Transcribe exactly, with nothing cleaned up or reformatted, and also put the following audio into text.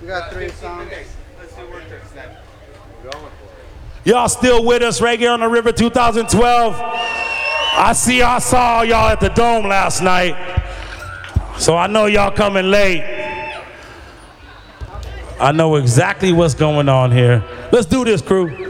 We got three songs. Let's do work tricks then. We're going for it. Y'all still with us right here on the River two thousand twelve? I see I saw y'all at the Dome last night. So I know y'all coming late. I know exactly what's going on here. Let's do this, crew.